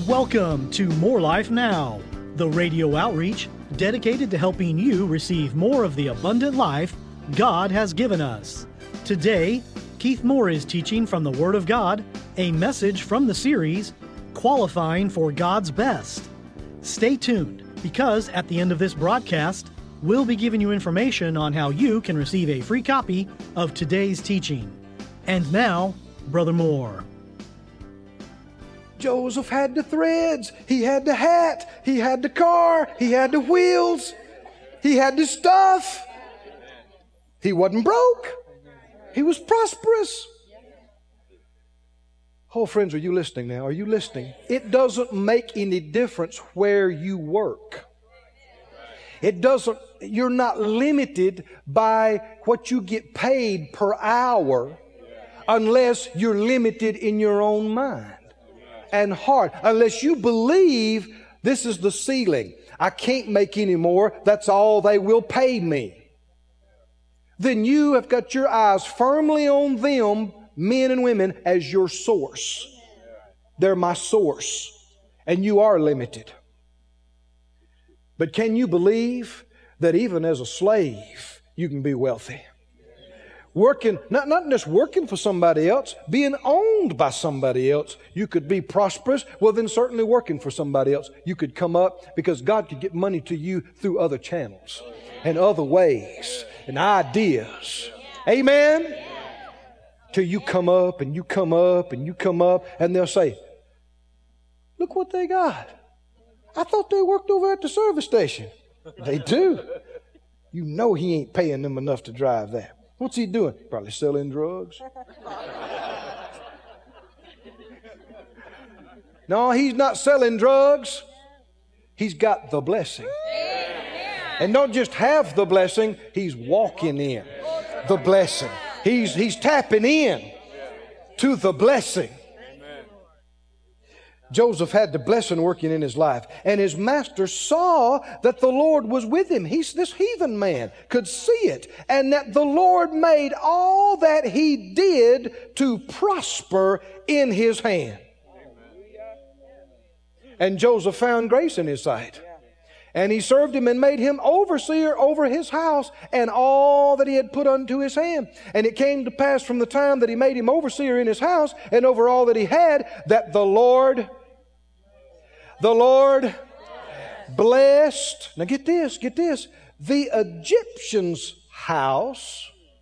Welcome to More Life Now, the radio outreach dedicated to helping you receive more of the abundant life God has given us. Today, Keith Moore is teaching from the Word of God, a message from the series, Qualifying for God's Best. Stay tuned, because at the end of this broadcast, we'll be giving you information on how you can receive a free copy of today's teaching. And now, Brother Moore. Joseph had the threads, he had the hat, he had the car, he had the wheels, he had the stuff. He wasn't broke. He was prosperous. Oh, friends, are you listening now? Are you listening? It doesn't make any difference where you work. You're not limited by what you get paid per hour unless you're limited in your own mind and heart. Unless you believe this is the ceiling. I can't make any more. That's all they will pay me. Then you have got your eyes firmly on them, men and women, as your source. They're my source. And you are limited. But can you believe that even as a slave, you can be wealthy? Working, not just working for somebody else, being owned by somebody else, you could be prosperous. Well, then certainly working for somebody else, you could come up because God could get money to you through other channels and other ways and ideas. Amen? Till you come up and you come up and you come up and they'll say, look what they got. I thought they worked over at the service station. They do. You know he ain't paying them enough to drive that. What's he doing? Probably selling drugs. No, he's not selling drugs. He's got the blessing. And don't just have the blessing, he's walking in the blessing. He's tapping in to the blessing. Joseph had the blessing working in his life. And his master saw that the Lord was with him. This heathen man could see it. And that the Lord made all that he did to prosper in his hand. And Joseph found grace in his sight. And he served him and made him overseer over his house and all that he had put unto his hand. And it came to pass from the time that he made him overseer in his house and over all that he had, that the Lord blessed, now get this, the Egyptian's house